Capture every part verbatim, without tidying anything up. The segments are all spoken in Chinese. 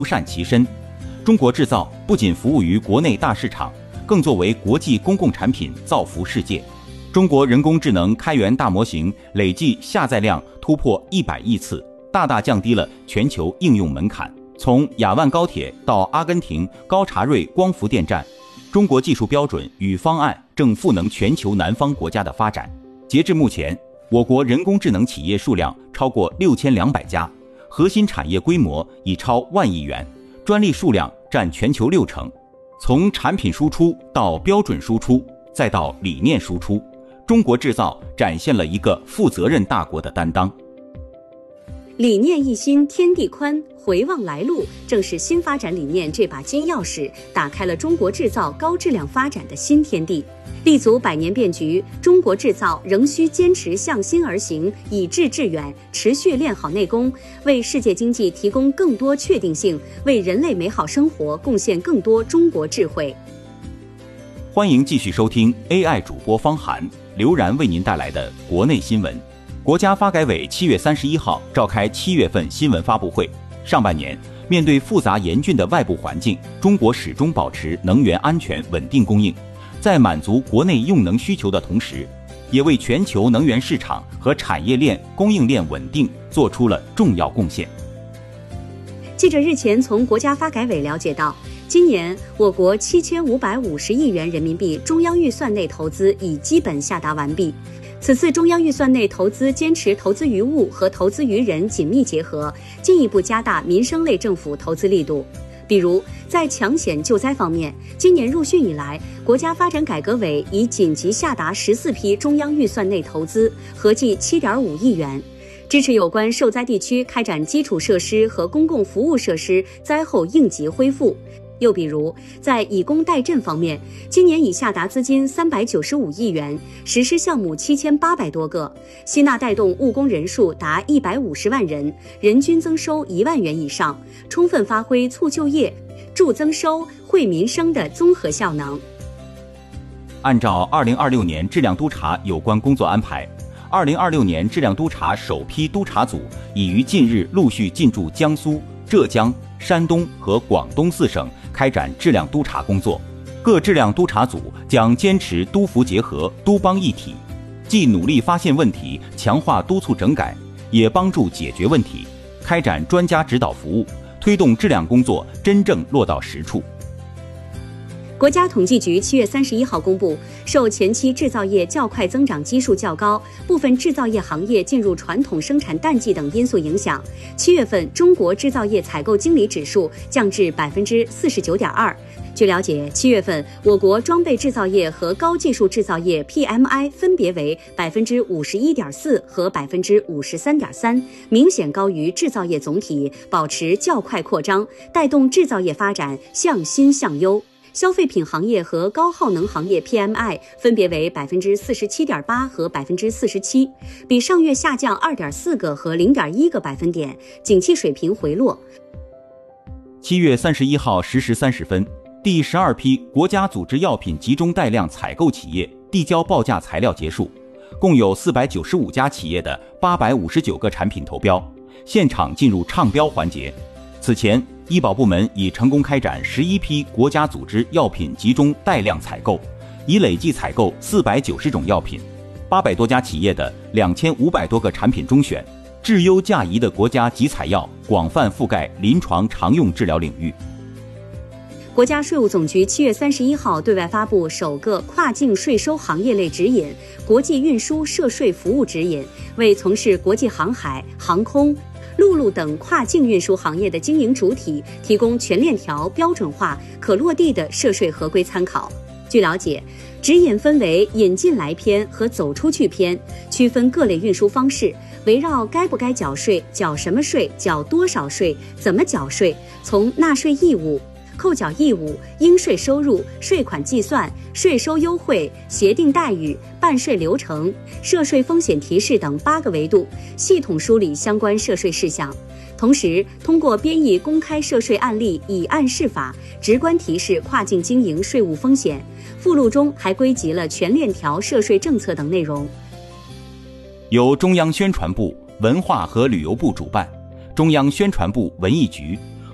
善其身。中国制造不仅服务于国内大市场，更作为国际公共产品造福世界。中国人工智能开源大模型累计下载量突破一百亿次，大大降低了全球应用门槛。从雅万高铁到阿根廷高查瑞光伏电站，中国技术标准与方案正赋能全球南方国家的发展。截至目前，我国人工智能企业数量超过六千两百家，核心产业规模已超万亿元，专利数量占全球六成。从产品输出到标准输出，再到理念输出，中国制造展现了一个负责任大国的担当。 理念一心，天地宽，回望来路，正是新发展理念这把金钥匙，打开了中国制造高质量发展的新天地。立足百年变局，中国制造仍需坚持向心而行，以智致远，持续练好内功，为世界经济提供更多确定性，为人类美好生活贡献更多中国智慧。 欢迎继续收听 A I 主播方涵、刘然为您带来的国内新闻。国家发改委七月三十一号召开七月份新闻发布会。上半年，面对复杂严峻的外部环境，中国始终保持能源安全稳定供应，在满足国内用能需求的同时，也为全球能源市场和产业链供应链稳定做出了重要贡献。 记者日前从国家发改委了解到，今年我国七千五百五十亿元人民币中央预算内投资已基本下达完毕。此次中央预算内投资坚持投资于物和投资于人紧密结合，进一步加大民生类政府投资力度。比如，在抢险救灾方面，今年入汛以来，国家发展改革委已紧急下达十四批中央预算内投资，合计七点五亿元，支持有关受灾地区开展基础设施和公共服务设施灾后应急恢复。又比如，在以工代赈方面，今年已下达资金三百九十五亿元，实施项目七千八百多个，吸纳带动务工人数达一百五十万人，人均增收一万元以上，充分发挥促就业、助增收、惠民生的综合效能。 按照二零二六年质量督查有关工作安排，二零二六年质量督查首批督查组已于近日陆续进驻江苏、浙江、山东和广东四省开展质量督查工作。各质量督查组将坚持督扶结合、督帮一体，既努力发现问题，强化督促整改，也帮助解决问题，开展专家指导服务，推动质量工作真正落到实处。 国家统计局七月三十一号公布，受前期制造业较快增长基数较高，部分制造业行业进入传统生产淡季等因素影响，七月份中国制造业采购经理指数降至百分之四十九点二。据了解，七月份我国装备制造业和高技术制造业 P M I 分别为百分之五十一点四和百分之五十三点三，明显高于制造业总体，保持较快扩张，带动制造业发展向新向优。消费品行业和高耗能行业 P M I 分别为百分之四十七点八和百分之四十七，比上月下降二点四个和零点一个百分点，景气水平回落。 七月三十一号十时三十分，第十二批国家组织药品集中带量采购企业递交报价材料结束，共有四百九十五家企业的八百五十九个产品投标，现场进入唱标环节。此前，医保部门已成功开展十一批国家组织药品集中带量采购，已累计采购四百九十种药品，八百多家企业的两千五百多个产品中选，质优价宜的国家集采药广泛覆盖临床常用治疗领域。 国家税务总局七月三十一号对外发布首个跨境税收行业类指引——国际运输涉税服务指引，为从事国际航海、航空、陆路等跨境运输行业的经营主体提供全链条、标准化、可落地的涉税合规参考。据了解，指引分为引进来篇和走出去篇，区分各类运输方式，围绕该不该缴税、缴什么税、缴多少税、怎么缴税，从纳税义务、扣缴义务、应税收入、税款计算、税收优惠、协定待遇、办税流程、涉税风险提示等八个维度，系统梳理相关涉税事项。同时，通过编译公开涉税案例，以案释法，直观提示跨境经营税务风险。附录中还归集了全链条涉税政策等内容。 由中央宣传部、文化和旅游部主办，中央宣传部文艺局、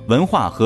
文化和